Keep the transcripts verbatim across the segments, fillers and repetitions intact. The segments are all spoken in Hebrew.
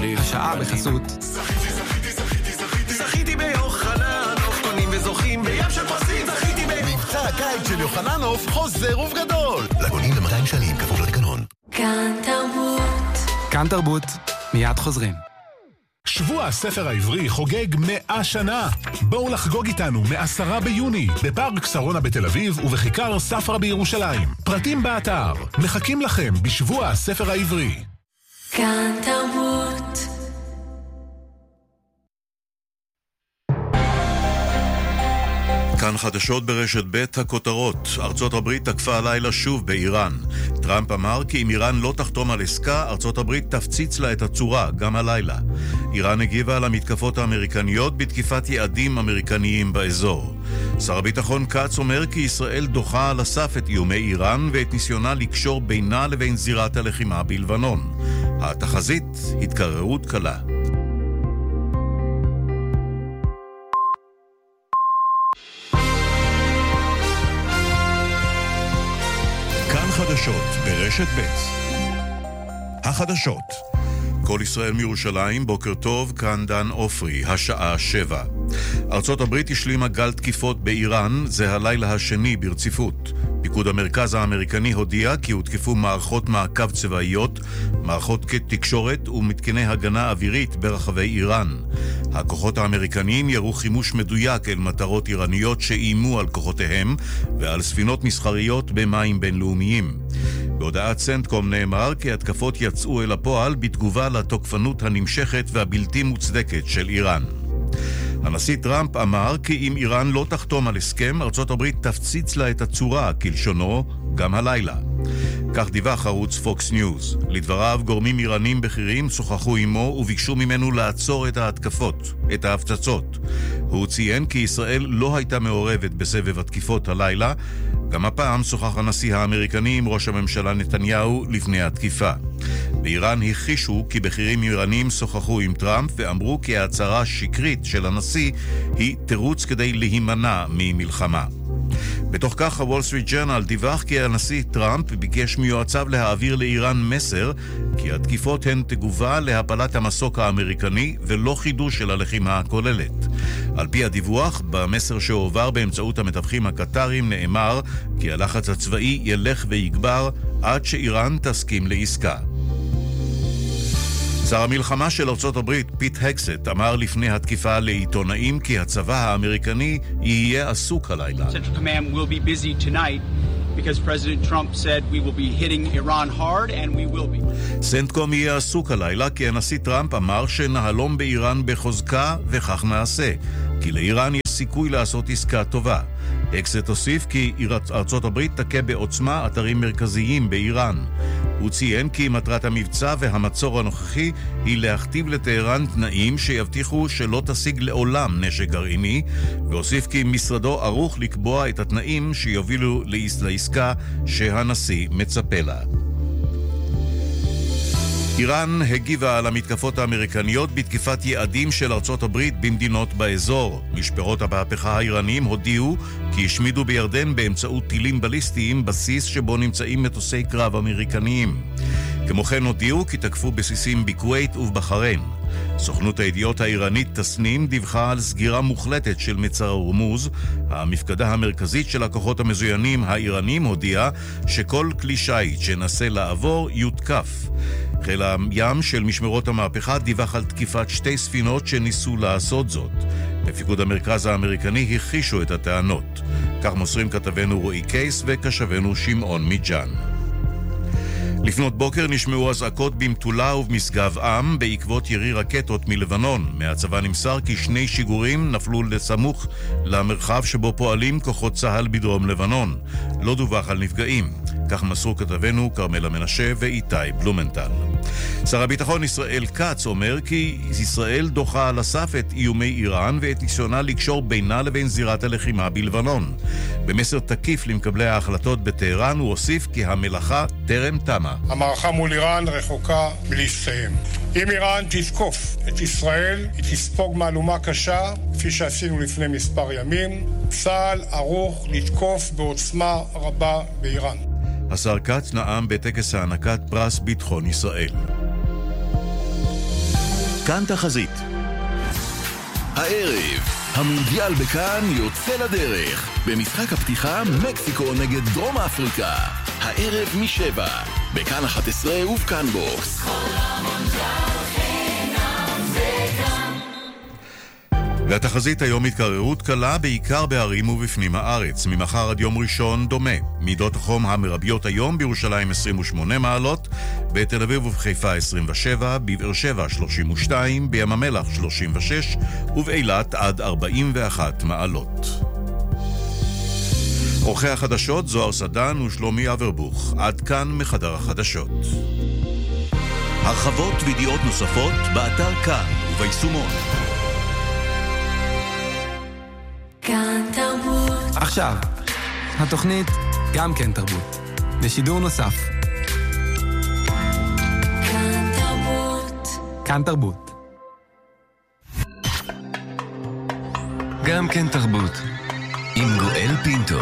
שלי. השעה בחסות זכיתי ביוחננוף, קונים וזוכים בים של פרסים. זכיתי ב... מבצע הקיץ של יוחננוף חוזר ובגדול. לגולים ב-מאתיים שקלים כפוף לתקנון. כאן תרבות. כאן תרבות, מיד חוזרים. שבוע הספר העברי חוגג מאה שנה. בואו לחגוג איתנו מעשרה ביוני בפארק שרונה בתל אביב ובכיכר ספרא בירושלים. פרטים באתר. מחכים לכם בשבוע הספר העברי. כאן תרבות. כאן חדשות ברשת ב' הכותרות. ארצות הברית תקפה הלילה שוב באיראן. טראמפ אמר כי אם איראן לא תחתום על עסקה, ארצות הברית תפציץ לה את הצורה, גם הלילה. איראן הגיבה על המתקפות האמריקניות בתקיפת יעדים אמריקניים באזור. שר הביטחון קץ אומר כי ישראל דוחה על הסף את איומי איראן ואת ניסיונה לקשור בינה לבין זירת הלחימה בלבנון. התחזית, התקררות קלה. חדשות ברשת ב'. החדשות. כל ישראל מירושלים, בוקר טוב, כאן דן אופרי, השעה שבע. ארצות הברית השלימה גל תקיפות באיראן, זה הלילה השני ברציפות. פיקוד המרכז האמריקני הודיע כי הותקפו מערכות מעקב צבאיות, מערכות תקשורת ומתקני הגנה אווירית ברחבי איראן. הכוחות האמריקניים ירו חימוש מדויק אל מטרות איראניות שאיימו על כוחותיהם ועל ספינות מסחריות במים בינלאומיים. בהודעת סנטקום נאמר כי התקפות יצאו אל הפועל בתגובה לתוקפנות הנמשכת והבלתי מוצדקת של איראן. הנשיא טראמפ אמר כי אם איראן לא תחתום על הסכם, ארצות הברית תפציץ לה את הצורה, כלשונו, גם הלילה. כך דיווח ערוץ פוקס ניוז. לדבריו, גורמים איראנים בכירים שוחחו עמו וביקשו ממנו לעצור את ההתקפות, את ההפצצות. הוא ציין כי ישראל לא הייתה מעורבת בסבב התקיפות הלילה. גם הפעם שוחח הנשיא האמריקני עם ראש הממשלה נתניהו לפני התקיפה. באיראן הכחישו כי בכירים איראנים שוחחו עם טראמפ ואמרו כי ההצהרה השקרית של הנשיא היא תירוץ כדי להימנע ממלחמה. בתוך כך הוול סטריט ג'ורנל דיווח כי הנשיא טראמפ ביקש מיועציו להעביר לאיראן מסר כי התקיפות הן תגובה להפלת המסוק האמריקני ולא חידוש של הלחימה הכוללת. על פי הדיווח, במסר שהועבר באמצעות המתווכים הקטרים נאמר כי הלחץ הצבאי ילך ויגבר עד שאיראן תסכים לעסקה. שר המלחמה של ארצות הברית, פיט הקסט, אמר לפני התקיפה לעיתונאים כי הצבא האמריקני יהיה עסוק הלילה. Central Command will be busy tonight because President Trump said we will be hitting Iran hard and we will be. סנטקום יהיה עסוק הלילה כי הנשיא טראמפ אמר שנהלום באיראן בחוזקה וכך נעשה, כי לאיראן יש סיכוי לעשות עסקה טובה. הקסט הוסיף כי ארצות הברית תכה בעוצמה אתרים מרכזיים באיראן. הוא ציין כי מטרת המבצע והמצור הנוכחי היא להכתיב לטהרן תנאים שיבטיחו שלא תשיג לעולם נשק גרעיני, והוסיף כי משרדו ערוך לקבוע את התנאים שיובילו לעסקה שהנשיא מצפה לה. איראן הגיבה על המתקפות האמריקניות בתקיפת יעדים של ארצות הברית במדינות באזור. משפרות המהפכה האיראנים הודיעו כי השמידו בירדן באמצעות טילים בליסטיים בסיס שבו נמצאים מטוסי קרב אמריקניים. כמו כן הודיעו כי תקפו בסיסים בכווית ובבחריין. סוכנות הידיעות האיראנית תסנים דיווחה על סגירה מוחלטת של מצר הורמוז. המפקדה המרכזית של הכוחות המזוינים האיראנים הודיעה שכל כלי שיט שנסה לעבור יותקף. חיל הים של משמרות המהפכה דיווח על תקיפת שתי ספינות שניסו לעשות זאת. בפיקוד המרכז האמריקני הכחישו את הטענות. כך מוסרים כתבנו רועי קייס וכשבנו שמעון מיג'אן. לפנות בוקר נשמעו אזעקות במטולה ובמשגב עם בעקבות ירי רקטות מלבנון. מהצבא נמסר כי שני שיגורים נפלו לסמוך למרחב שבו פועלים כוחות צהל בדרום לבנון. לא דווח על נפגעים. כך מסרו כתבנו קרמלה מנשה ואיתי בלומנטל. שר הביטחון ישראל קץ אומר כי ישראל דוחה על הסף את איומי איראן ואת ניסיונה לקשור בינה לבין זירת הלחימה בלבנון. במסר תקיף למקבלי ההחלטות בטהרן הוא הוסיף כי המלאכה טרם תמה. המערכה מול איראן רחוקה מלהסתיים. אם איראן תתקוף את ישראל, היא תספוג מהלומה קשה, כפי שעשינו לפני מספר ימים. צה"ל ערוך לתקוף בעוצמה רבה באיראן. השר קץ נאם בטקס הענקת פרס ביטחון ישראל. כאן תחזית. הערב, המונדיאל בכאן יוצא לדרך. במשחק הפתיחה, מקסיקו נגד דרום אפריקה. הערב משבע, בכאן אחת עשרה ובכאן בוקס. והתחזית היום התקררות קלה בעיקר בערים ובפנים הארץ. ממחר עד יום ראשון דומה. מידות החום המרביות היום בירושלים עשרים ושמונה מעלות, בתל אביב ובחיפה עשרים ושבע, בבאר שבע שלושים ושתיים, בים המלח שלושים ושש ובאילת עד ארבעים ואחת מעלות. עורכי החדשות זוהר סדן ושלומי אברבוך. עד כאן מחדר החדשות. הרחבות וידיעות נוספות באתר כאן וביישומון. כאן תרבות. עכשיו, התוכנית גם כן תרבות. בשידור נוסף. כאן תרבות. כאן תרבות. גם כן תרבות. עם גואל פינטו.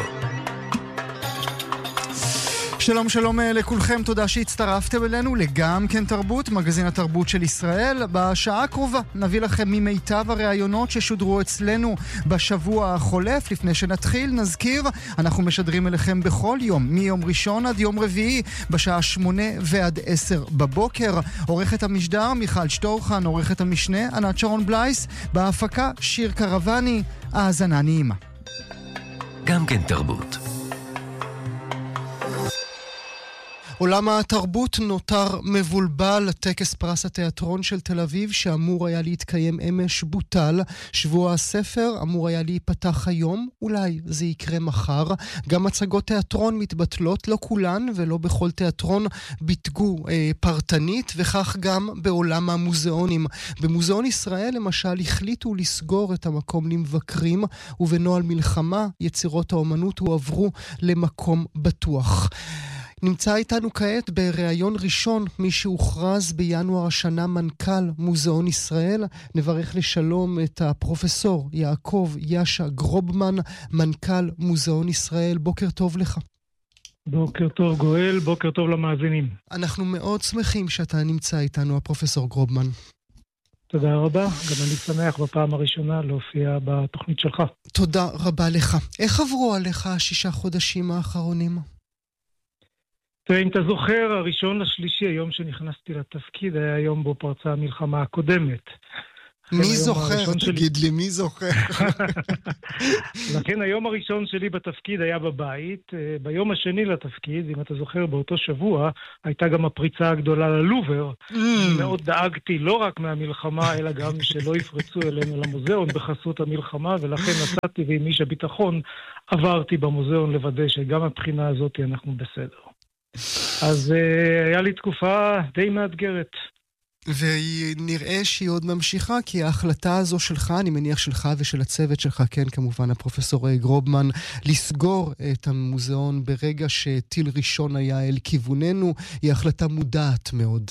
שלום שלום לכולכם, תודה שהצטרפתם אלינו לגם כן תרבות, מגזין התרבות של ישראל. בשעה הקרובה נביא לכם ממיטב הראיונות ששודרו אצלנו בשבוע החולף. לפני שנתחיל נזכיר, אנחנו משדרים אליכם בכל יום, מיום ראשון עד יום רביעי, בשעה שמונה ועד עשר בבוקר. עורכת המשדר מיכל שטורחן, עורכת המשנה ענת שרון בלייס, בהפקה שיר קרבני. האזנה נעימה. גם כן תרבות. עולם התרבות נותר מבולבל. טקס פרס התיאטרון של תל אביב שאמור היה להתקיים אמש בוטל. שבוע הספר אמור היה להיפתח היום, אולי זה יקרה מחר. גם הצגות תיאטרון מתבטלות, לא כולן ולא בכל תיאטרון ביטגו אה, פרטנית, וכך גם בעולם המוזיאונים. במוזיאון ישראל למשל החליטו לסגור את המקום למבקרים, ובנועל מלחמה יצירות האומנות הועברו למקום בטוח. נמצא איתנו כעת בראיון ראשון מי שהוכרז בינואר השנה מנכ"ל מוזיאון ישראל. נברך לשלום את הפרופסור יעקב יאשה גרובמן, מנכ"ל מוזיאון ישראל. בוקר טוב לך. בוקר טוב גואל, בוקר טוב למאזינים. אנחנו מאוד שמחים שאתה נמצא איתנו, הפרופסור גרובמן. תודה רבה, גם אני שמח בפעם הראשונה להופיע בתוכנית שלך. תודה רבה לך. איך עברו עליך השישה חודשים האחרונים? אם אתה זוכר, הראשון לשלישי, היום שנכנסתי לתפקיד, היה היום בו פרצה המלחמה הקודמת. מי זוכר? תגיד לי, מי זוכר? לכן היום הראשון שלי בתפקיד היה בבית. ביום השני לתפקיד, אם אתה זוכר, באותו שבוע, הייתה גם הפריצה הגדולה ללובר. מאוד דאגתי לא רק מהמלחמה, אלא גם שלא יפרצו אלינו למוזיאון בחסות המלחמה, ולכן נסעתי ועם איש הביטחון עברתי במוזיאון לוודא שגם הבחינה הזאת אנחנו בסדר. אז uh, היה לי תקופה די מאתגרת. ונראה שהיא עוד ממשיכה, כי ההחלטה הזו שלך, אני מניח שלך ושל הצוות שלך, כן, כמובן, הפרופסור גרובמן, לסגור את המוזיאון ברגע שטיל ראשון היה אל כיווננו, היא החלטה מודעת מאוד.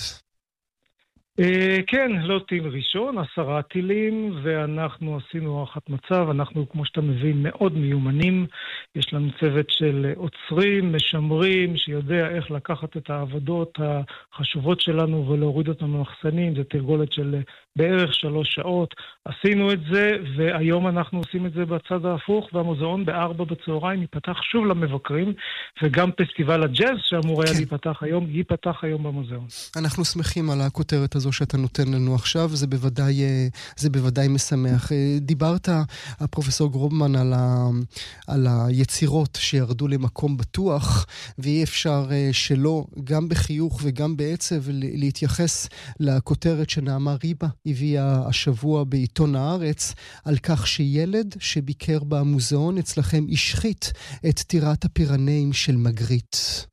כן, לא טיל ראשון, עשרה טילים, ואנחנו עשינו הערכת מצב. אנחנו, כמו שאתה מבין, מאוד מיומנים. יש לנו צוות של עוצרים, משמרים, שיודע איך לקחת את העבודות החשובות שלנו ולהוריד אותם למחסנים. זה תרגולת של בערך שלוש שעות. עשינו את זה, והיום אנחנו עושים את זה בצד ההפוך, והמוזיאון בארבע בצהריים ייפתח שוב למבקרים, וגם פסטיבל הג'אז שאמור היה להיפתח היום, ייפתח היום במוזיאון. אנחנו שמחים על הכותרת הזו שאתה נותן לנו עכשיו, זה בוודאי, זה בוודאי משמח. דיברת, הפרופסור גרובמן, על, ה, על היצירות שירדו למקום בטוח, ואי אפשר שלא, גם בחיוך וגם בעצב, להתייחס לכותרת שנעמה ריבה הביאה השבוע בעיתון הארץ, על כך שילד שביקר במוזיאון אצלכם השחית את טירת הפירנאים של מגריט.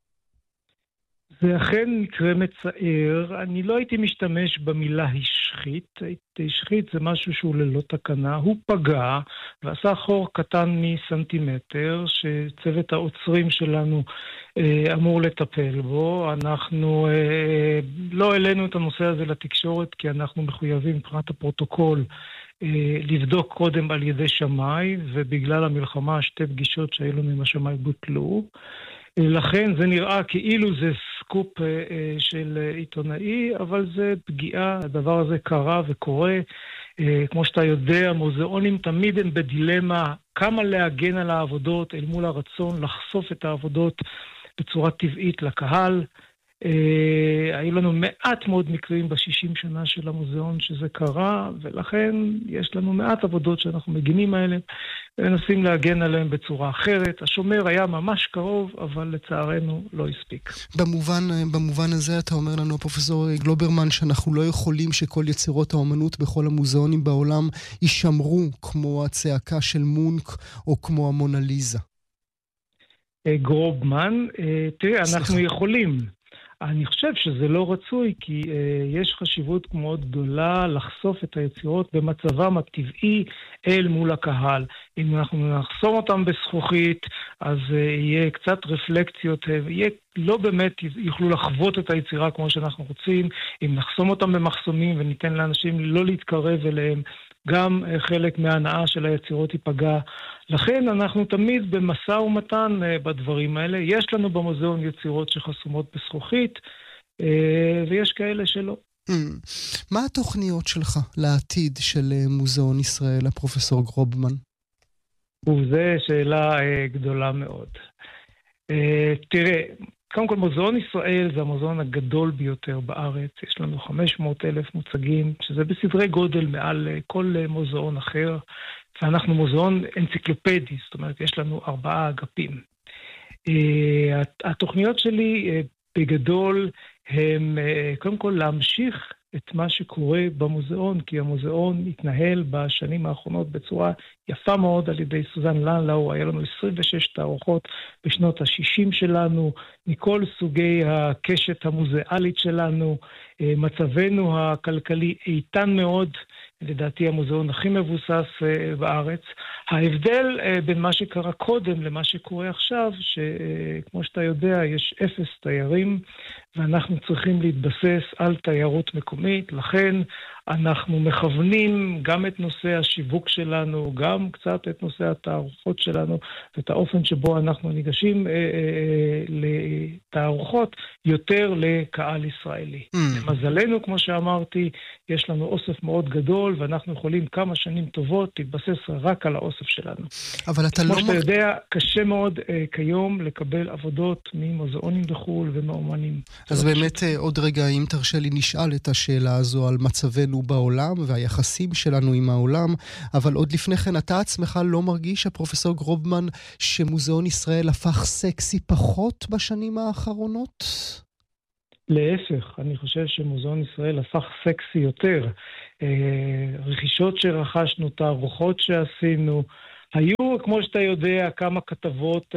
זה אכן מקרה מצער. אני לא הייתי משתמש במילה השחית. השחית זה משהו שהוא ללא תקנה. הוא פגע ועשה חור קטן מסנטימטר שצוות העוצרים שלנו אה, אמור לטפל בו. אנחנו אה, לא העלינו את הנושא הזה לתקשורת כי אנחנו מחויבים מבחינת הפרוטוקול אה, לבדוק קודם על ידי שמאי, ובגלל המלחמה שתי פגישות שהיו לנו עם השמאי בוטלו. לכן זה נראה כאילו זה סקופ של עיתונאי, אבל זה פגיעה, הדבר הזה קרה וקורה. כמו שאתה יודע, מוזיאונים תמיד הם בדילמה כמה להגן על העבודות אל מול הרצון לחשוף את העבודות בצורה טבעית לקהל. היו לנו מעט מאוד מקרים בשישים שנה של המוזיאון שזה קרה, ולכן יש לנו מעט עבודות שאנחנו מגינים עליהן ומנסים להגן עליהן בצורה אחרת. השומר היה ממש קרוב, אבל לצערנו לא הספיק. במובן, במובן הזה אתה אומר לנו, פרופסור גלוברמן, שאנחנו לא יכולים שכל יצירות האומנות בכל המוזיאונים בעולם יישמרו כמו הצעקה של מונק או כמו המונליזה. גרובמן, תראה, אנחנו יכולים. אני חושב שזה לא רצוי, כי uh, יש חשיבות מאוד גדולה לחשוף את היצירות במצבם הטבעי אל מול הקהל. אם אנחנו נחסום אותם בזכוכית, אז uh, יהיה קצת רפלקציות, uh, יהיה, לא באמת יוכלו לחוות את היצירה כמו שאנחנו רוצים. אם נחסום אותם במחסומים וניתן לאנשים לא להתקרב אליהם, גם uh, חלק מההנאה של היצירות ייפגע. לכן אנחנו תמיד במשא ומתן uh, בדברים האלה. יש לנו במוזיאון יצירות שחסומות בזכוכית, uh, ויש כאלה שלא. Mm. מה התוכניות שלך לעתיד של uh, מוזיאון ישראל, הפרופסור גרובמן? וזו שאלה uh, גדולה מאוד. Uh, תראה, קודם כל, מוזיאון ישראל זה המוזיאון הגדול ביותר בארץ. יש לנו חמש מאות אלף מוצגים, שזה בסדרי גודל מעל uh, כל uh, מוזיאון אחר. ואנחנו מוזיאון אנציקלופדי, זאת אומרת, יש לנו ארבעה אגפים. התוכניות שלי בגדול הם קודם כל להמשיך את מה שקורה במוזיאון, כי המוזיאון מתנהל בשנים האחרונות בצורה יפה מאוד על ידי סוזן לנדאו. היה לנו עשרים ושש תערוכות בשנות ה-שישים שלנו, מכל סוגי הקשת המוזיאלית שלנו. מצבנו הכלכלי איתן מאוד, לדעתי המוזיאון הכי מבוסס בארץ. ההבדל בין מה שקרה קודם למה שקורה עכשיו, שכמו שאתה יודע, יש אפס תיירים, ואנחנו צריכים להתבסס על תיירות מקומית. לכן אנחנו מכוונים גם את נושא השיווק שלנו, גם קצת את נושא התערוכות שלנו, ואת האופן שבו אנחנו ניגשים אה, אה, לתערוכות יותר לקהל ישראלי. Mm. למזלנו, כמו שאמרתי, יש לנו אוסף מאוד גדול, ואנחנו יכולים כמה שנים טובות להתבסס רק על האוסף שלנו. אבל אתה כמו לא... שאתה יודע, קשה מאוד אה, כיום לקבל עבודות ממוזיאונים בחו"ל ומאומנים. אז באמת אה, עוד רגע, אם תרשה לי, נשאל את השאלה הזו על מצבנו בעולם והיחסים שלנו עם העולם, אבל עוד לפני כן אתה עצמך לא מרגיש, הפרופסור גרובמן, שמוזיאון ישראל הפך סקסי פחות בשנים האחרונות? להפך, אני חושב שמוזיאון ישראל הפך סקסי יותר. רכישות שרכשנו, תערוכות שעשינו, היו, כמו שאתה יודע, כמה כתבות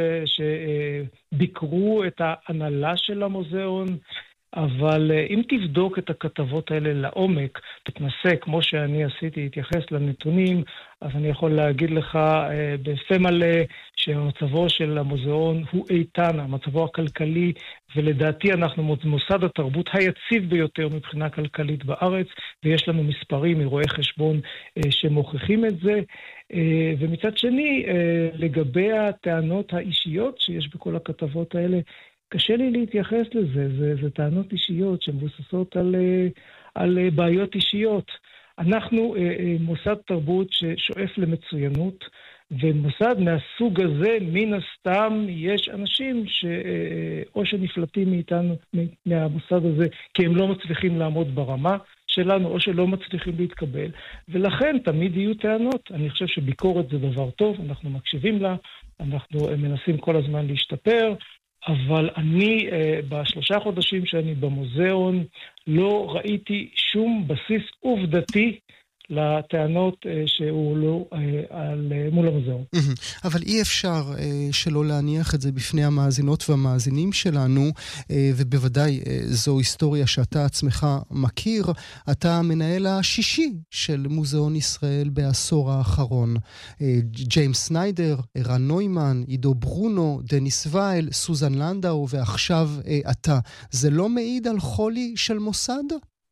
שביקרו את ההנהלה של המוזיאון, אבל אם תבדוק את הכתבות האלה לעומק, תתנסה, כמו שאני עשיתי, להתייחס לנתונים, אז אני יכול להגיד לך בפה מלא שמצבו של המוזיאון הוא איתן, מצבו הכלכלי, ולדעתי אנחנו מוסד התרבות היציב ביותר מבחינה כלכלית בארץ, ויש לנו מספרים מרואי חשבון שמוכיחים את זה. ומצד שני, לגבי הטענות האישיות שיש בכל הכתבות האלה, קשה לי להתייחס לזה, זה, זה טענות אישיות שמבוססות על, על בעיות אישיות. אנחנו מוסד תרבות ששואף למצוינות, ומוסד מהסוג הזה, מן הסתם, יש אנשים שאו שנפלטים מאיתנו, מהמוסד הזה, כי הם לא מצליחים לעמוד ברמה שלנו, או שלא מצליחים להתקבל, ולכן תמיד יהיו טענות. אני חושב שביקורת זה דבר טוב, אנחנו מקשיבים לה, אנחנו מנסים כל הזמן להשתפר, אבל אני, בשלושה חודשים שאני במוזיאון, לא ראיתי שום בסיס עובדתי לטענות שהועלו על מול המוזיאון. אבל אי אפשר שלא להניח את זה בפני המאזינות והמאזינים שלנו, ובוודאי זו היסטוריה שאתה עצמך מכיר. אתה המנהל השישי של מוזיאון ישראל בעשור האחרון. ג'יימס סניידר, ערן נוימן, עידו ברונו, דניס וייל, סוזן לנדאו, ועכשיו אתה. זה לא מעיד על חולי של מוסד?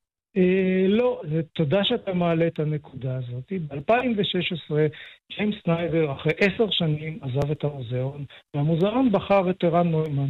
לא, תודה שאתה מעלה את הנקודה הזאת. ב-אלפיים ושש עשרה ג'יימס סניידר אחרי עשר שנים עזב את המוזיאון, והמוזיאון בחר את ערן נוימן.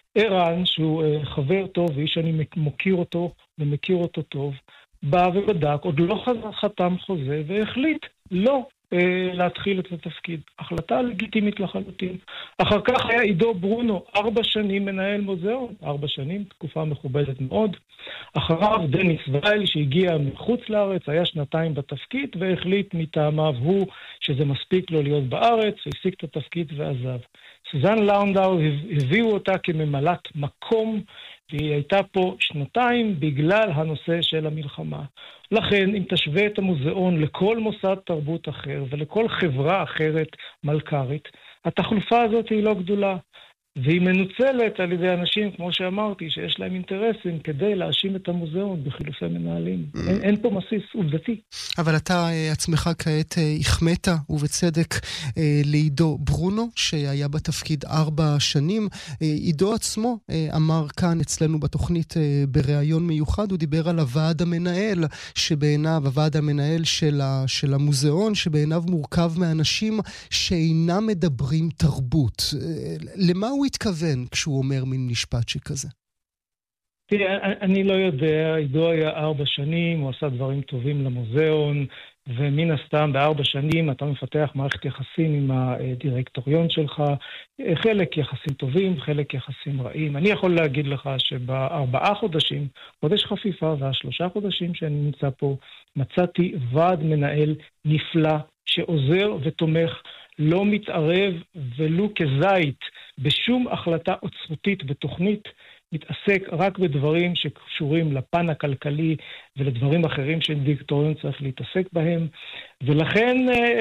ערן, שהוא חבר טוב, ואיש שאני מוקיר אותו ומכיר אותו טוב, בא ובדק, עוד לא חתם חוזה, והחליט לא להתחיל את התפקיד. החלטה לגיטימית לחלוטין. אחר כך היה עידו ברונו, ארבע שנים מנהל מוזיאון, ארבע שנים, תקופה מכובדת מאוד. אחריו דניס וייל, שהגיע מחוץ לארץ, היה שנתיים בתפקיד, והחליט מטעמיו הוא שזה מספיק לו להיות בארץ, והפסיק את התפקיד ועזב. סוזן לאונדאו הביאו אותה כממלאת מקום, והיא הייתה פה שנתיים בגלל הנושא של המלחמה. לכן, אם תשווה את המוזיאון לכל מוסד תרבות אחר ולכל חברה אחרת מלכרית, התחלופה הזאת היא לא גדולה. והיא מנוצלת על ידי אנשים, כמו שאמרתי, שיש להם אינטרסים כדי להאשים את המוזיאון בחילופי מנהלים. Mm. אין, אין פה מסיס עובדתי. אבל אתה עצמך כעת החמאת, ובצדק, לעידו ברונו, שהיה בתפקיד ארבע שנים. עידו עצמו אמר כאן אצלנו בתוכנית בריאיון מיוחד, הוא דיבר על הוועד המנהל, שבעיניו, הוועד המנהל של, ה, של המוזיאון, שבעיניו מורכב מאנשים שאינם מדברים תרבות. למה הוא התכוון כשהוא אומר מין משפט שכזה? תראה, אני לא יודע, עידו היה ארבע שנים, הוא עשה דברים טובים למוזיאון, ומן הסתם בארבע שנים אתה מפתח מערכת יחסים עם הדירקטוריון שלך, חלק יחסים טובים, חלק יחסים רעים. אני יכול להגיד לך שבארבעה חודשים, חודש חפיפה והשלושה חודשים שאני נמצא פה, מצאתי ועד מנהל נפלא שעוזר ותומך, לא מתערב ולו כזית בשום החלטה אוצרותית בתוכנית, מתעסק רק בדברים שקשורים לפן הכלכלי ולדברים אחרים שדירקטוריון צריך להתעסק בהם, ולכן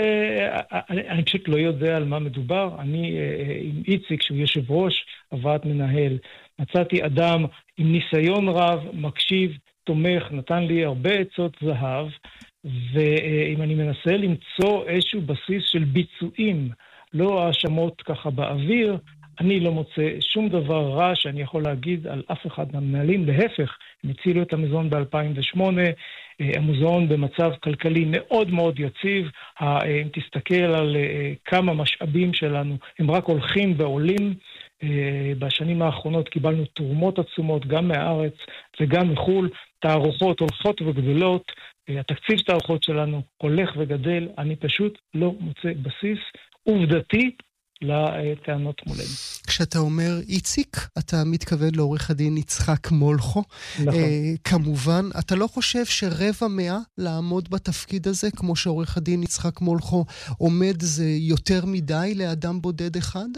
אני פשוט לא יודע על מה מדובר. אני עם איציק, שהוא יושב ראש הוועד מנהל, מצאתי אדם עם ניסיון רב, מקשיב, תומך, נתן לי הרבה עצות זהב, ואם אני מנסה למצוא איזשהו בסיס של ביצועים, לא האשמות ככה באוויר, אני לא מוצא שום דבר רע שאני יכול להגיד על אף אחד מהמנהלים. להפך, הם הצילו את המוזיאון ב-אלפיים ושמונה, המוזיאון במצב כלכלי מאוד מאוד יציב. אם תסתכל על כמה משאבים שלנו, הם רק הולכים ועולים. בשנים האחרונות קיבלנו תרומות עצומות, גם מהארץ וגם מחול, תערוכות הולכות וגדלות, התקציב של התערוכות שלנו הולך וגדל. אני פשוט לא מוצא בסיס עובדתי לטענות מולנו. כשאתה אומר איציק, אתה מתכוון לעורך הדין יצחק מולכו. נכון. אה, כמובן, אתה לא חושב שרבע מאה לעמוד בתפקיד הזה, כמו שעורך הדין יצחק מולכו עומד, זה יותר מדי לאדם בודד אחד?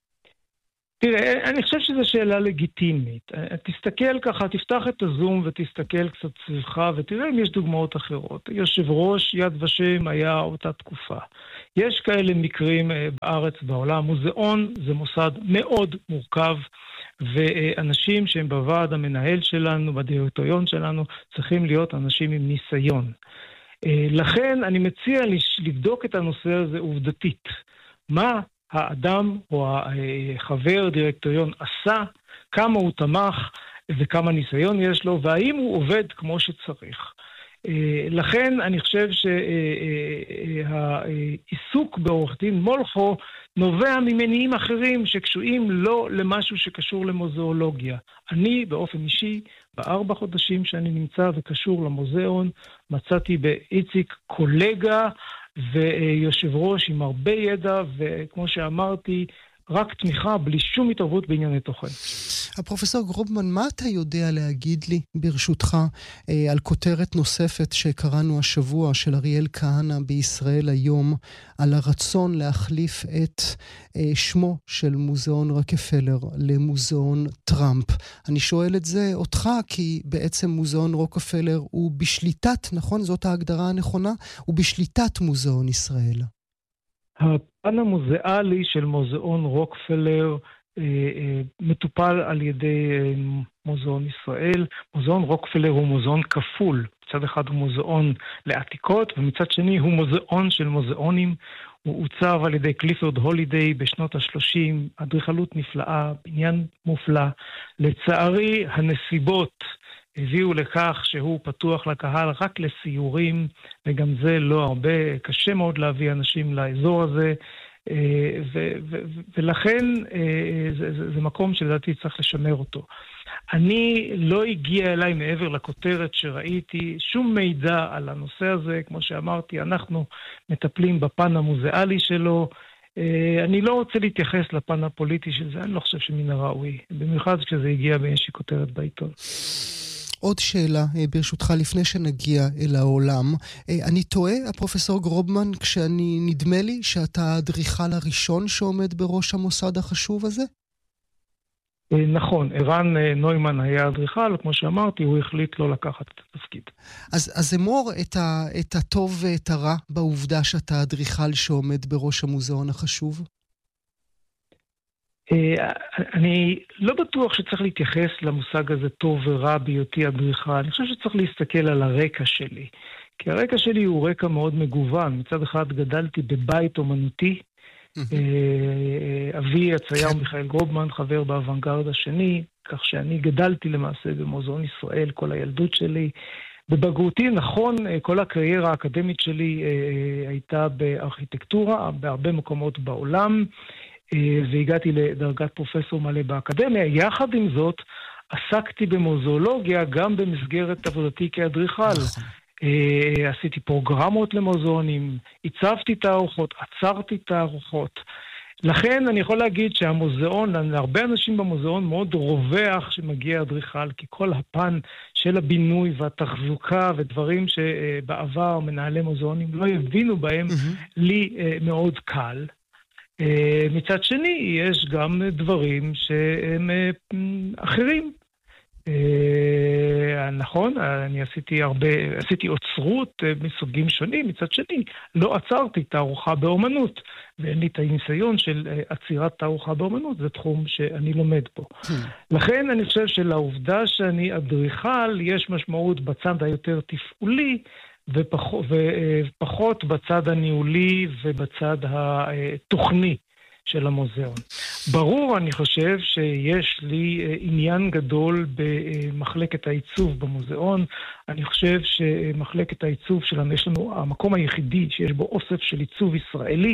תראה, אני חושב שזו שאלה לגיטימית. תסתכל ככה, תפתח את הזום ותסתכל קצת סביבך ותראה אם יש דוגמאות אחרות. יושב ראש יד ושם היה אותה תקופה. יש כאלה מקרים בארץ, בעולם. מוזיאון זה מוסד מאוד מורכב, ואנשים שהם בוועד המנהל שלנו, בדירקטוריון שלנו, צריכים להיות אנשים עם ניסיון. לכן אני מציע לבדוק את הנושא הזה עובדתית. מה האדם או החבר דירקטוריון עשה, כמה הוא תמך וכמה ניסיון יש לו, והאם הוא עובד כמו שצריך. לכן אני חושב שהעיסוק בעורך דין מולכו נובע ממניעים אחרים שקשורים לא למשהו שקשור למוזיאולוגיה. אני באופן אישי, בארבע חודשים שאני נמצא וקשור למוזיאון, מצאתי באיציק קולגה ויושב ראש עם הרבה ידע, וכמו שאמרתי, רק תמיכה בלי שום התערבות בענייני תוכן. הפרופסור גרובמן, מה אתה יודע להגיד לי, ברשותך, על כותרת נוספת שקראנו השבוע של אריאל כהנא בישראל היום, על הרצון להחליף את שמו של מוזיאון רוקפלר למוזיאון טראמפ? אני שואל את זה אותך, כי בעצם מוזיאון רוקפלר הוא בשליטת, נכון? זאת ההגדרה הנכונה? הוא בשליטת מוזיאון ישראל. הפן המוזיאלי של מוזיאון רוקפלר אה, אה, מטופל על ידי אה, מוזיאון ישראל. מוזיאון רוקפלר הוא מוזיאון כפול. מצד אחד הוא מוזיאון לעתיקות, ומצד שני הוא מוזיאון של מוזיאונים. הוא עוצב על ידי קליפורד הולידיי בשנות ה-שלושים, אדריכלות נפלאה, בניין מופלא. לצערי, הנסיבות הביאו לכך שהוא פתוח לקהל רק לסיורים, וגם זה לא הרבה, קשה מאוד להביא אנשים לאזור הזה. ו- ו- ולכן זה, זה, זה מקום שלדעתי צריך לשמר אותו. אני לא הגיע אליי מעבר לכותרת שראיתי שום מידע על הנושא הזה. כמו שאמרתי, אנחנו מטפלים בפן המוזיאלי שלו. אני לא רוצה להתייחס לפן הפוליטי של זה, אני לא חושב שמן הראוי, במיוחד כשזה הגיע באיזושהי כותרת בעיתון. עוד שאלה, ברשותך, לפני שנגיע אל העולם. אני טועה, הפרופסור גרובמן, כשאני נדמה לי שאתה האדריכל הראשון שעומד בראש המוסד החשוב הזה? נכון, ערן נוימן היה אדריכל, כמו שאמרתי, הוא החליט לא לקחת את התפקיד. אז, אז אמור את, ה, את הטוב ואת הרע בעובדה שאתה אדריכל שעומד בראש המוזיאון החשוב? אני לא בטוח שצריך להתייחס למושג הזה טוב ורע בהיותי אדריכל. אני חושב שצריך להסתכל על הרקע שלי. כי הרקע שלי הוא רקע מאוד מגוון. מצד אחד גדלתי בבית אומנותי. אבי הצייר מיכאל גרובמן, חבר באוונגרד השני, כך שאני גדלתי למעשה במוזיאון ישראל כל הילדות שלי. בבגרותי, נכון, כל הקריירה האקדמית שלי הייתה בארכיטקטורה, בהרבה מקומות בעולם, והגעתי לדרגת פרופסור מלא באקדמיה. יחד עם זאת, עסקתי במוזיאולוגיה גם במסגרת עבודתי כאדריכל. עשיתי פרוגרמות למוזיאונים, הצבתי תערוכות, עצרתי תערוכות. לכן אני יכול להגיד שהמוזיאון, להרבה אנשים במוזיאון מאוד רווח שמגיע אדריכל, כי כל הפן של הבינוי והתחזוקה ודברים שבעבר מנהלי מוזיאונים לא הבינו בהם, לי מאוד קל. מצד שני, יש גם דברים שהם אחרים. נכון, אני עשיתי הרבה, עשיתי אוצרות מסוגים שונים. מצד שני, לא עצרתי תערוכה באומנות, ואין לי את הניסיון של עצירת תערוכה באומנות, זה תחום שאני לומד פה. לכן אני חושב שלעובדה שאני אדריכל, יש משמעות בצד היותר תפעולי, ופחות, ופחות בצד הניהולי ובצד התוכני של המוזיאון. ברור, אני חושב שיש לי עניין גדול במחלקת העיצוב במוזיאון. אני חושב שמחלקת העיצוב שלנו, יש לנו המקום היחידי שיש בו אוסף של עיצוב ישראלי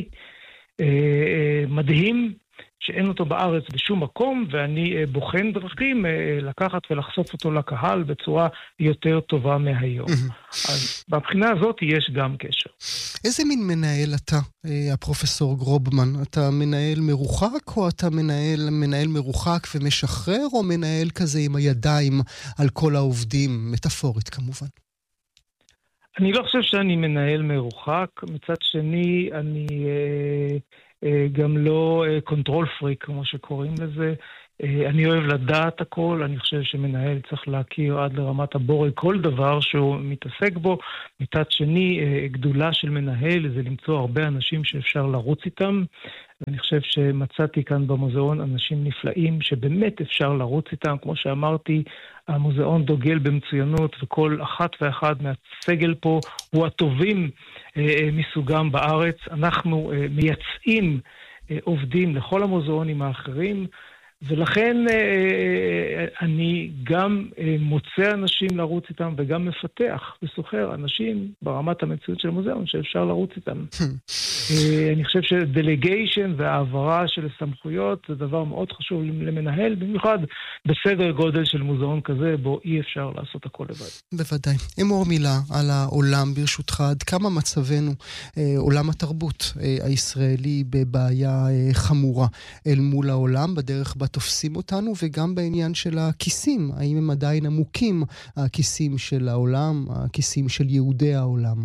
מדהים, שאין אותו בארץ בשום מקום, ואני בוחן דרכים לקחת ולחשוף אותו לקהל בצורה יותר טובה מהיום. אז בבחינה הזאת יש גם קשר. איזה מין מנהל אתה, הפרופסור גרובמן? אתה מנהל מרוחק, או אתה מנהל, מנהל מרוחק ומשחרר, או מנהל כזה עם הידיים על כל העובדים, מטאפורית כמובן? אני לא חושב שאני מנהל מרוחק. מצד שני, אני גם לא קונטרול פריק, כמו שקוראים לזה. אני אוהב לדעת הכל. אני חושב שמנהל צריך להכיר עד לרמת הבורג כל דבר שהוא מתעסק בו. מצד שני, גדולה של מנהל זה למצוא הרבה אנשים שאפשר לרוץ איתם. ואני חושב שמצאתי כאן במוזיאון אנשים נפלאים שבאמת אפשר לרוץ איתם. כמו שאמרתי, המוזיאון דוגל במצוינות, וכל אחת ואחד מהסגל פה הוא הטובים מסוגם בארץ. אנחנו מייצאים עובדים לכל המוזיאונים האחרים, ולכן אני גם מוצא אנשים לרוץ איתם וגם מפתח וסוחר אנשים ברמת המציאות של המוזיאון שאפשר לרוץ איתם. אני חושב שדלגיישן והעברה של סמכויות זה דבר מאוד חשוב למנהל, במיוחד בסדר גודל של מוזיאון כזה בו אי אפשר לעשות הכל לבד. בוודאי. אמור מילה על העולם ברשותך, עד כמה מצבנו, עולם התרבות הישראלי בבעיה חמורה אל מול העולם, בדרך בה תופסים אותנו, וגם בעניין של הכיסים, האם הם עדיין עמוקים, הכיסים של העולם, הכיסים של יהודי העולם?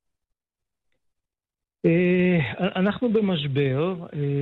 אנחנו במשבר,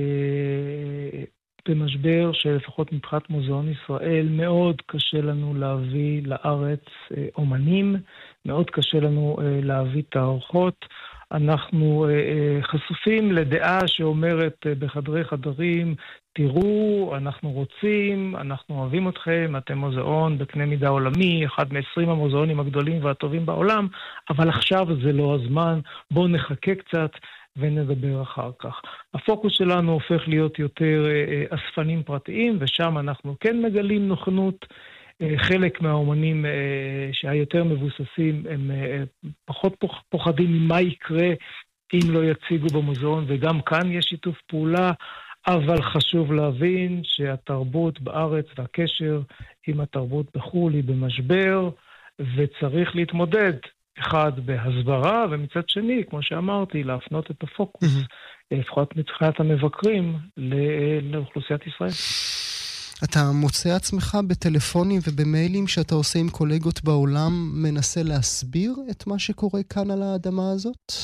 במשבר שלפחות מבחינת מוזיאון ישראל, מאוד קשה לנו להביא לארץ אומנים, מאוד קשה לנו להביא תערוכות. אנחנו חשופים לדעה שאומרת בחדרי חדרים, תראו, אנחנו רוצים, אנחנו אוהבים אתכם, אתם מוזיאון בקנה מידה עולמי, אחד מ-עשרים המוזיאונים הגדולים והטובים בעולם, אבל עכשיו זה לא הזמן, בואו נחכה קצת ונדבר אחר כך. הפוקוס שלנו הופך להיות יותר אספנים פרטיים, ושם אנחנו כן מגלים נוכנות. חלק מהאומנים שהיותר מבוססים הם פחות פוחדים ממה יקרה אם לא יציגו במוזיאון, וגם כאן יש שיתוף פעולה, אבל חשוב להבין שהתרבות בארץ והקשר עם התרבות בחו"ל היא במשבר, וצריך להתמודד, אחד בהסברה, ומצד שני, כמו שאמרתי, להפנות את הפוקוס, לפחות מצחת המבקרים, לאוכלוסיית ישראל. אתה מוצא עצמך בטלפונים ובמיילים שאתה עושה עם קולגות בעולם, מנסה להסביר את מה שקורה כאן על האדמה הזאת?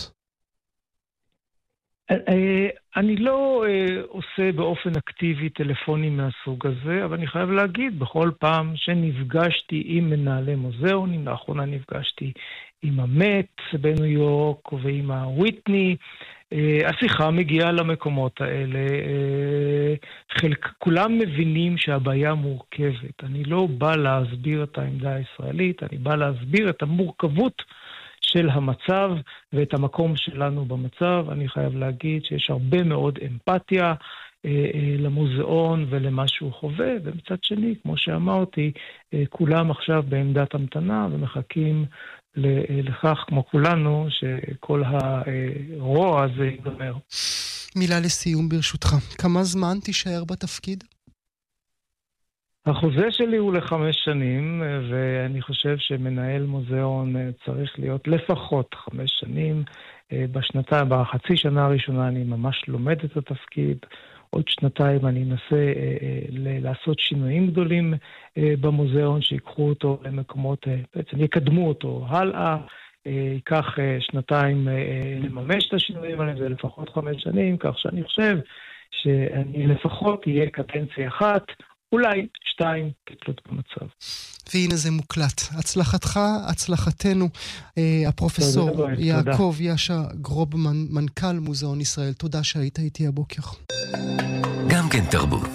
אני לא עושה באופן אקטיבי טלפונים מהסוג הזה, אבל אני חייב להגיד, בכל פעם שנפגשתי עם מנהלי מוזיאונים, לאחרונה נפגשתי עם המט בניו יורק ועם הוויטני, השיחה מגיעה למקומות האלה, חלק, כולם מבינים שהבעיה מורכבת. אני לא בא להסביר את העמדה הישראלית, אני בא להסביר את המורכבות של המצב ואת המקום שלנו במצב. אני חייב להגיד שיש הרבה מאוד אמפתיה למוזיאון ולמה שהוא חווה, ומצד שני, כמו שאמרתי, כולם עכשיו בעמדת המתנה ומחכים לכך, כמו כולנו, שכל הרוע הזה ייגמר. מילה לסיום ברשותך. כמה זמן תישאר בתפקיד? החוזה שלי הוא לחמש שנים, ואני חושב שמנהל מוזיאון צריך להיות לפחות חמש שנים. בשנתיים, בחצי שנה הראשונה אני ממש לומד את התפקיד, עוד שנתיים אני אנסה אה, לעשות שינויים גדולים אה, במוזיאון, שיקחו אותו למקומות, אה, בעצם יקדמו אותו הלאה, אה, ייקח אה, שנתיים אה, לממש את השינויים האלה, זה לפחות חמש שנים, כך שאני חושב שאני לפחות יהיה קדנציה אחת, אולי שתיים כתלות במצב. והנה זה מוקלט. הצלחתך, הצלחתנו. אה, הפרופסור תודה, יעקב תודה. יאשה גרובמן, מנכ"ל מוזיאון ישראל. תודה שהיית איתי הבוקר. גם כן תרבות.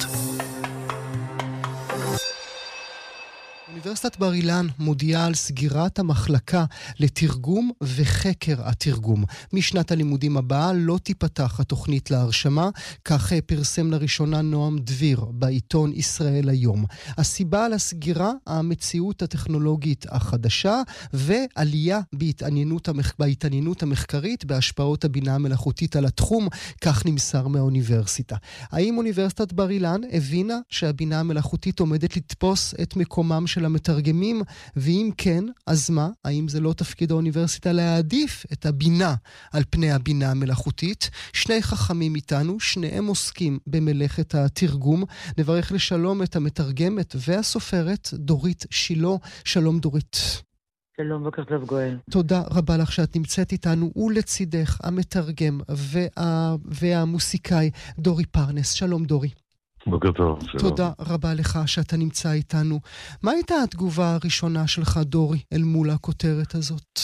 אוניברסיטת בר אילן מודיעה על סגירת המחלקה לתרגום וחקר התרגום. משנת הלימודים הבאה לא תיפתח התוכנית להרשמה, כך פרסם לראשונה נועם דביר בעיתון ישראל היום. הסיבה לסגירה, המציאות הטכנולוגית החדשה ועלייה בהתעניינות, המח... בהתעניינות המחקרית בהשפעות הבינה המלאכותית על התחום, כך נמסר מהאוניברסיטה. האם אוניברסיטת בר אילן הבינה שהבינה המלאכותית עומדת לתפוס את מקומם של המתרגמים, ואם כן, אז מה? האם זה לא תפקיד האוניברסיטה להעדיף את הבינה על פני הבינה המלאכותית? שני חכמים איתנו, שניהם עוסקים במלאכת התרגום. נברך לשלום את המתרגמת והסופרת דורית שילה. שלום דורית. שלום, בוקר טוב גואל. תודה רבה לך שאת נמצאת איתנו, ולצידך המתרגם וה... והמוסיקאי דורי פרנס. שלום דורי. בוקר טוב. שלום. תודה רבה לך שאתה נמצא איתנו. מה הייתה התגובה הראשונה שלך, דורי, אל מול הכותרת הזאת?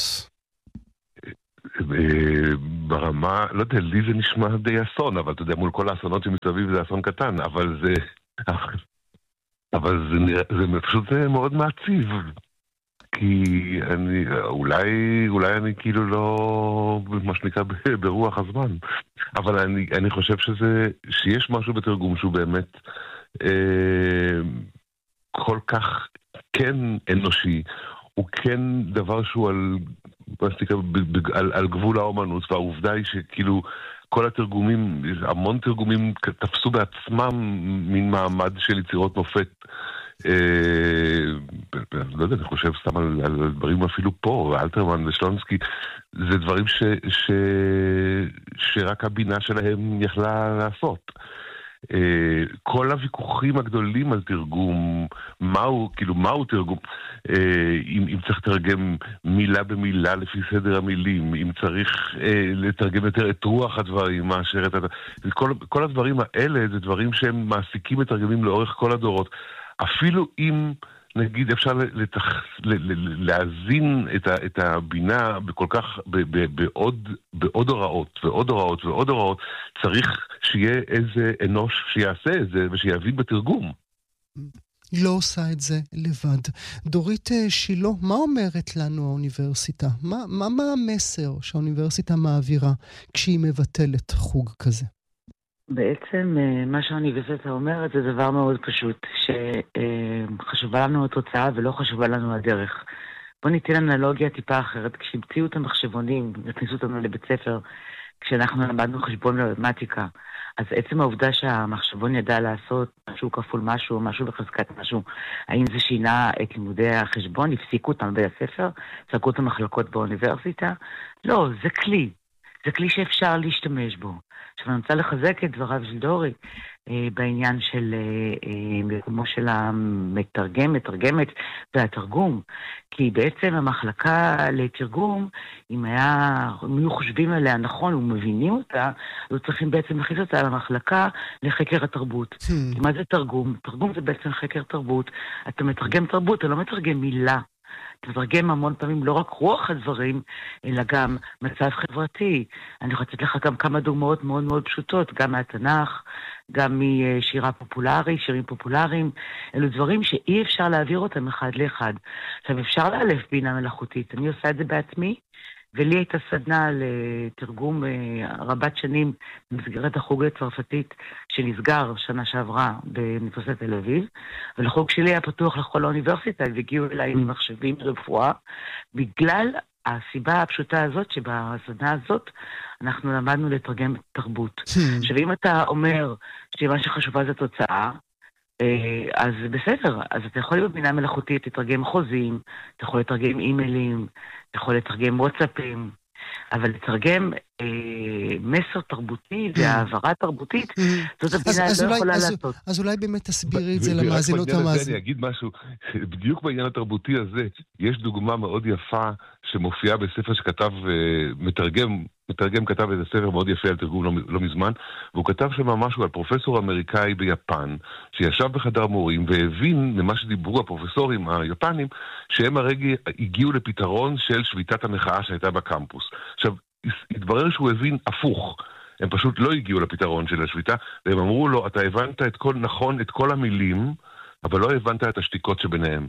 ברמה, לא יודע, לי זה נשמע די אסון, אבל אתה יודע, מול כל האסונות שמסביב זה אסון קטן, אבל זה... אבל זה, זה פשוט מאוד מעציב. כי אני, אולי, אולי אני כאילו לא, מה שנקרא, ברוח הזמן. אבל אני, אני חושב שזה, שיש משהו בתרגום שהוא באמת אה, כל כך כן אנושי, הוא כן דבר שהוא על, מה שנקרא, על, על גבול האומנות, והעובדה היא שכאילו כל התרגומים, המון תרגומים תפסו בעצמם מין מעמד של יצירות מופת, לא יודע, אני חושב סתם על, על דברים אפילו פה, אלתרמן ושלונסקי, זה דברים ש, ש, שרק הבינה שלהם יכלה לעשות. כל הוויכוחים הגדולים על תרגום, מהו, כאילו, מהו תרגום, אם, אם צריך לתרגם מילה במילה לפי סדר המילים, אם צריך לתרגם יותר את רוח הדברים, מאשר את... כל, כל הדברים האלה זה דברים שהם מעסיקים מתרגמים לאורך כל הדורות. אפילו אם, נגיד, אפשר לתח... להזין את, ה... את הבינה בכל כך, ב... ב... בעוד... בעוד הוראות, ועוד הוראות, ועוד הוראות, צריך שיהיה איזה אנוש שיעשה את זה, ושיבין בתרגום. היא לא עושה את זה לבד. דורית שילה, מה אומרת לנו האוניברסיטה? מה, מה, מה המסר שהאוניברסיטה מעבירה כשהיא מבטלת חוג כזה? בעצם מה שהאוניברסיטה אומרת זה דבר מאוד פשוט, שחשובה לנו התוצאה ולא חשובה לנו הדרך. בוא ניתן אנלוגיה טיפה אחרת. כשהמציאו את המחשבונים, הכניסו אותנו לבית ספר, כשאנחנו למדנו חשבון ומתמטיקה. אז עצם העובדה שהמחשבון ידע לעשות משהו כפול משהו, משהו בחזקת משהו, האם זה שינה את לימודי החשבון, הפסיקו אותם בבית הספר, סגרו את המחלקות באוניברסיטה? לא, זה כלי. זה כלי שאפשר להשתמש בו. עכשיו אני רוצה לחזק את דבריו של דורי אה, בעניין של מקומו אה, של המתרגם, מתרגמת והתרגום, כי בעצם המחלקה לתרגום, אם היה, אם היו חושבים עליה נכון ומבינים אותה, היו צריכים בעצם להכניס אותה למחלקה לחקר התרבות. Hmm. כי מה זה תרגום? תרגום זה בעצם חקר תרבות. אתה מתרגם תרבות, אתה לא מתרגם מילה. אתה מתרגם המון פעמים לא רק רוח הדברים, אלא גם מצב חברתי. אני רוצה לתת לך גם כמה דוגמאות מאוד מאוד פשוטות, גם מהתנ"ך, גם משירה פופולרי, שירים פופולריים. אלו דברים שאי אפשר להעביר אותם אחד לאחד. עכשיו אפשר לאלף בינה מלאכותית, אני עושה את זה בעצמי, ולי הייתה סדנה לתרגום רבת שנים במסגרת החוג לצרפתית שנסגר שנה שעברה באוניברסיטת תל אביב, ולחוג שלי היה פתוח לכל האוניברסיטה, והגיעו אליי עם מחשבים רפואה, בגלל הסיבה הפשוטה הזאת שבסדנה הזאת אנחנו למדנו לתרגם תרבות. עכשיו אם אתה אומר שמה שחשובה זה תוצאה, אז בסדר, אז אתה יכול להיות בינה מלאכותית, תתרגם חוזים, אתה יכול לתרגם אימיילים, אתה יכול לתרגם וואטסאפים, אבל לתרגם אה, מסר תרבותי והעברה תרבותית, זאת הבינה לא יכולה אז, לעשות. אז אולי באמת תסבירי את זה למאזינות המאזינות. אני אגיד משהו, בדיוק בעניין התרבותי הזה, יש דוגמה מאוד יפה שמופיעה בספר שכתב מתרגם, מתרגם כתב את הספר מאוד יפה על תרגום לא, לא מזמן, והוא כתב שם משהו על פרופסור אמריקאי ביפן, שישב בחדר מורים והבין למה שדיברו הפרופסורים היפנים, שהם הרגע הגיעו לפתרון של שביתת המחאה שהייתה בקמפוס. עכשיו, התברר שהוא הבין הפוך. הם פשוט לא הגיעו לפתרון של השביתה, והם אמרו לו, אתה הבנת את כל, נכון את כל המילים, אבל לא הבנת את השתיקות שביניהם.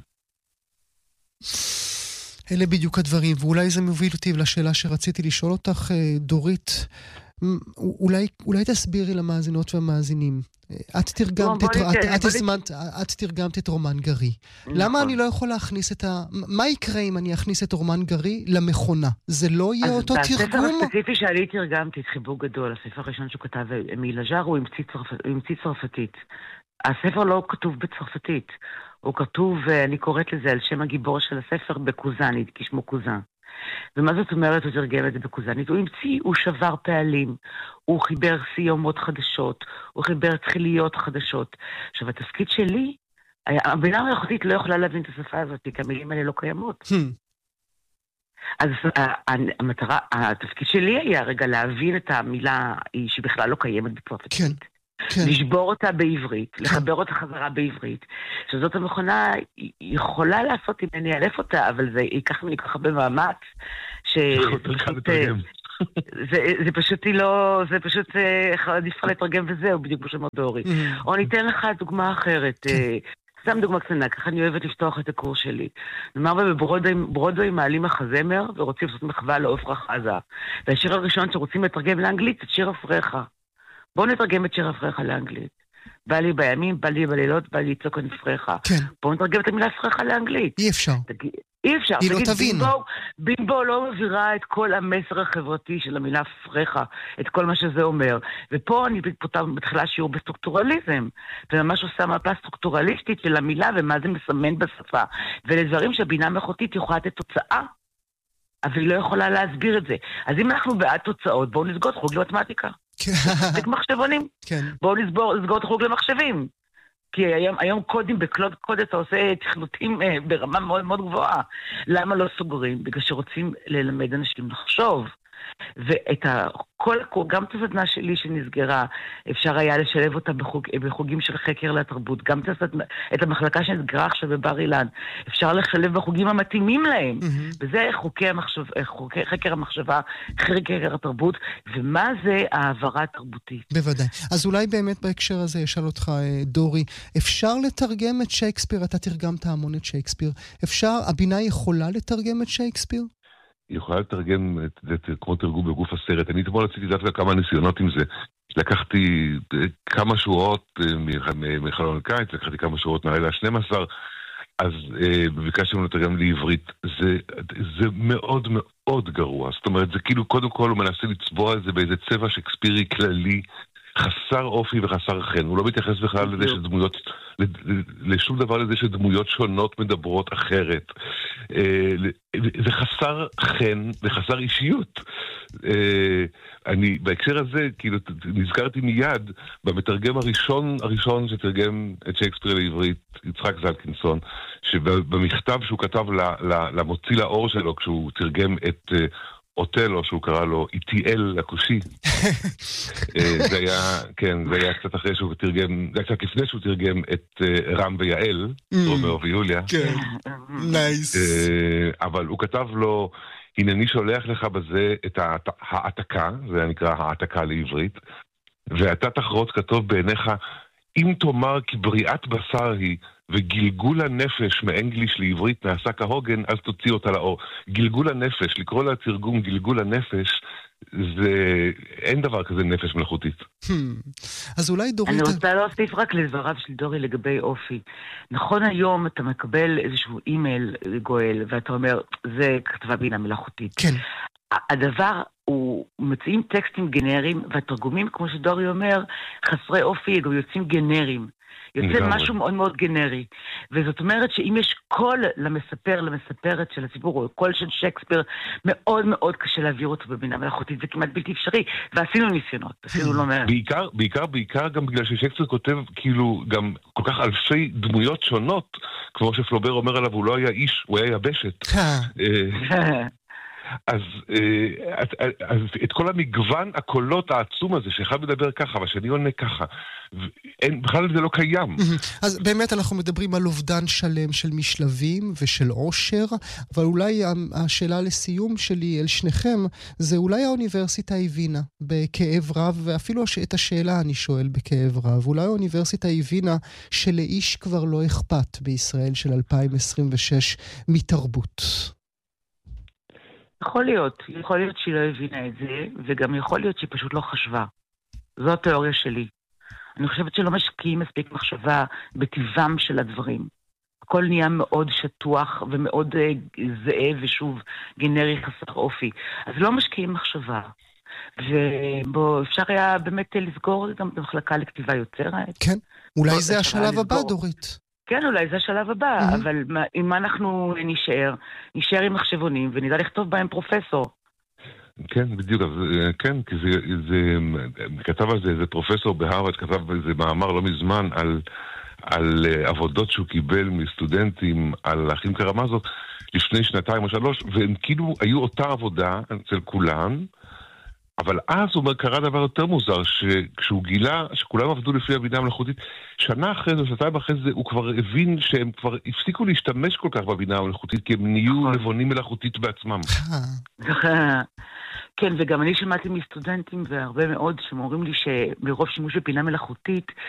אלה בדיוק הדברים, ואולי זה מוביל אותי לשאלה שרציתי לשאול אותך, דורית, אולי, אולי תסבירי למאזינות והמאזינים. את תרגמת, את, את, את, הזמנת, את תרגמת את רומן גרי. למה אני לא יכול להכניס את ה... מה יקרה אם אני אכניס את רומן גרי למכונה? זה לא יהיה אותו תרגום? הספר הספציפי שאני תרגמתי את חיבוק גדול, הספר הראשון שהוא כתב אמיל אג'אר, הוא המציא צרפתית. הספר לא כתוב בצרפתית. הוא כתוב, אני קוראת לזה, על שם הגיבור של הספר בקוזנית, כשמו קוזן. ומה זאת אומרת, הוא תרגם את זה בקוזנית? הוא המציא, הוא שבר פעלים, הוא חיבר סיומות חדשות, הוא חיבר תחיליות חדשות. עכשיו, התפקיד שלי, הבינה המלאכותית לא יכולה להבין את השפה הזאת, כי המילים האלה לא קיימות. אז המטרה, התפקיד שלי היה רגע להבין את המילה שבכלל לא קיימת בצרפתית. כן. כן. לשבור אותה בעברית, כן. לחבר אותה חזרה בעברית, שזאת המכונה יכולה לעשות אם אני אעלף אותה, אבל זה ייקח ממני ככה במאמץ, שפשוט, זה, זה פשוט לא, זה פשוט עדיף לתרגם וזהו, בדיוק כמו שאמרת דורי. Mm-hmm. או ניתן לך דוגמה אחרת, כן. סתם דוגמה קטנה, ככה אני אוהבת לפתוח את הקורס שלי. נאמר בברודווי מעלים מחזמר ורוצים לעשות מחווה לעופרה חזה. והשיר הראשון שרוצים לתרגם לאנגלית, את שיר אפריך. בואו נתרגם את שיר אפריך לאנגלית. בא לי בימים, בא לי בלילות, בא לי לצעוק על נפריך. כן. בואו נתרגם את המילה אפריך לאנגלית. אי אפשר. תג... אי אפשר. היא לא תבין. בימבו, בימבו לא מבירה את כל המסר החברתי של המילה אפריך, את כל מה שזה אומר. ופה אני מתחילה שיעור בסטרוקטורליזם, וממש עושה מפה סטרוקטורליסטית של המילה ומה זה מסמן בשפה. ולדברים שהבינה המלאכותית יכולה לתת תוצאה, אבל היא לא יכולה להסביר את זה. אז אם אנחנו בעד תוצאות, בואו נסגור את חוג למתמטיקה. זה מחשבונים. בואו נסגור את חוג למחשבים. כי היום, היום קודים בקלוד קוד אתה עושה תכנותים אה, ברמה מאוד מאוד גבוהה. למה לא סוגרים? בגלל שרוצים ללמד אנשים לחשוב. ואת ה... כל, גם את הסדנה שלי שנסגרה, אפשר היה לשלב אותה בחוג, בחוגים של חקר לתרבות. גם את המחלקה שנסגרה עכשיו בבר אילן, אפשר לשלב בחוגים המתאימים להם. Mm-hmm. וזה חוקי המחשב, חוקי חקר המחשבה, חקר התרבות, ומה זה העברה תרבותית. בוודאי. אז אולי באמת בהקשר הזה ישאל אותך, דורי, אפשר לתרגם את שייקספיר? אתה תרגמת המון את שייקספיר. אפשר, הבינה יכולה לתרגם את שייקספיר? היא יכולה לתרגם את זה כמו תרגום בגוף הסרט. אני אתמול עשיתי דווקא כמה ניסיונות עם זה. לקחתי כמה שורות מחלון קיץ, לקחתי כמה שורות מהלילה ה-שנים עשר, אז אה, ביקשנו לתרגם לעברית. זה, זה מאוד מאוד גרוע. זאת אומרת, זה כאילו קודם כל הוא מנסה לצבוע את זה באיזה צבע שקספירי כללי, חסר אופי וחסר חן. הוא לא מתייחס בכלל לזה שדמויות, לשום דבר לזה שדמויות שונות מדברות אחרת. זה חסר חן וחסר אישיות. אני, בהקשר הזה, כאילו, נזכרתי מיד במתרגם הראשון, הראשון שתרגם את שייקספיר לעברית, יצחק זלקינסון, שבמכתב שהוא כתב למוציא לאור שלו, כשהוא תרגם את אוטלו, שהוא קרא לו איטיאל הכושי. זה היה, כן, זה היה קצת אחרי שהוא תרגם, זה היה קצת לפני שהוא תרגם את רם ויעל, רומאו ויוליה. כן, נייס. אבל הוא כתב לו, הנני שולח לך בזה את העתקה, זה נקרא העתקה לעברית, ואתה תחרוץ כתוב בעיניך, אם תאמר כי בריאת בשר היא, וגלגול הנפש מאנגליש לעברית נעשה כהוגן, אז תוציא אותה לאור. גלגול הנפש, לקרוא לה תרגום גלגול הנפש, זה... אין דבר כזה נפש מלאכותית. אז אולי דורית... אני רוצה להוסיף רק לדבריו של דורי לגבי אופי. נכון היום אתה מקבל איזשהו אימייל גואל, ואתה אומר, זה כתבה בינה מלאכותית. כן. הדבר הוא, מציעים טקסטים גנריים, והתרגומים, כמו שדורי אומר, חסרי אופי, גם יוצאים גנריים. יוצא משהו מאוד מאוד גנרי. וזאת אומרת שאם יש קול למספר, למספרת של הסיפור, או קול של שייקספיר, מאוד מאוד קשה להעביר אותו בבינה מלאכותית, זה כמעט בלתי אפשרי. ועשינו ניסיונות, עשינו לא מעט. בעיקר, בעיקר, בעיקר גם בגלל ששייקספיר כותב כאילו גם כל כך אלפי דמויות שונות, כמו שפלובר אומר עליו, הוא לא היה איש, הוא היה יבשת. אז, אז, אז את כל המגוון הקולות העצום הזה, שאחד מדבר ככה, והשני עונה ככה, אין, בכלל זה לא קיים. אז באמת אנחנו מדברים על אובדן שלם של משלבים ושל עושר, אבל אולי השאלה לסיום שלי אל שניכם, זה אולי האוניברסיטה הבינה בכאב רב, ואפילו את השאלה אני שואל בכאב רב, אולי האוניברסיטה הבינה שלאיש כבר לא אכפת בישראל של אלפיים עשרים ושש מתרבות. יכול להיות, יכול להיות שהיא לא הבינה את זה, וגם יכול להיות שהיא פשוט לא חשבה. זו התיאוריה שלי. אני חושבת שלא משקיעים מספיק מחשבה בטבעם של הדברים. הכל נהיה מאוד שטוח ומאוד uh, זהה ושוב גנרי חסר אופי. אז לא משקיעים מחשבה. ובו אפשר היה באמת לסגור גם במחלקה לכתיבה יוצרת. כן, אולי זה השלב הבא, דורית. כן, אולי זה השלב הבא, mm-hmm. אבל מה, עם מה אנחנו נשאר? נשאר עם מחשבונים ונדע לכתוב בהם פרופסור. כן, בדיוק, כן, כי זה, זה, כתב על זה, זה פרופסור בהרווארד, כתב איזה מאמר לא מזמן על, על עבודות שהוא קיבל מסטודנטים על האחים קרמזוב לפני שנתיים או שלוש, והם כאילו היו אותה עבודה אצל כולם, אבל אז הוא אומר, קרה דבר יותר מוזר, שכשהוא גילה שכולם עבדו לפי הבינה המלאכותית, שנה אחרי זה, שנתיים אחרי זה, הוא כבר הבין שהם כבר הפסיקו להשתמש כל כך בבינה המלאכותית, כי הם נהיו נבונים מלאכותית בעצמם. כן, וגם אני שמעתי מסטודנטים והרבה מאוד שמורים לי שמרוב שימוש בבינה מלאכותית,